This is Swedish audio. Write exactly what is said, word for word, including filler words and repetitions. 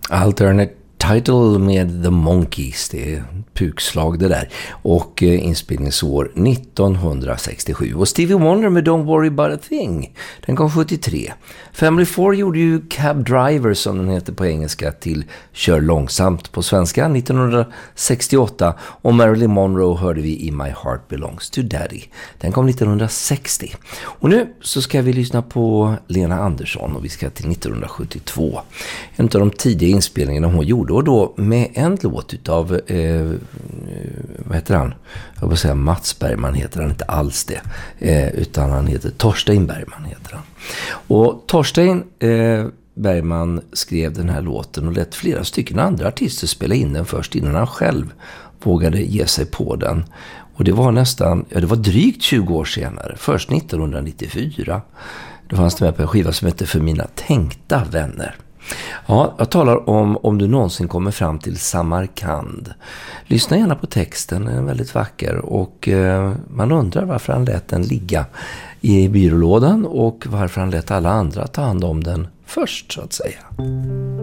Alternate Title med The Monkees, det är pukslag det där, och eh, inspelningsår nittonhundrasextiosju. Och Stevie Wonder med Don't Worry About A Thing, den kom sjuttiotre. Family Four gjorde ju Cab Driver, som den heter på engelska, till Kör långsamt på svenska nittonhundrasextioåtta, och Marilyn Monroe hörde vi i My Heart Belongs to Daddy, den kom nittonhundrasextio. Och nu så ska vi lyssna på Lena Andersson, och vi ska till nittonhundrasjuttiotvå, en av de tidiga inspelningarna hon gjorde, och då med en låt utav eh, vad heter han? Jag vill säga Mats Bergman heter han inte alls det, eh, utan han heter Torstein Bergman heter han. Och Torstein eh, Bergman skrev den här låten och lät flera stycken andra artister spela in den först innan han själv vågade ge sig på den. Och det var nästan, ja det var drygt tjugo år senare, först nittonhundranittiofyra. Då fanns det med på en skiva som heter För mina tänkta vänner. Ja, jag talar om Om du någonsin kommer fram till Samarkand. Lyssna gärna på texten, den är väldigt vacker, och eh, man undrar varför han lät den ligga i byrålådan och varför han lät alla andra ta hand om den först, så att säga.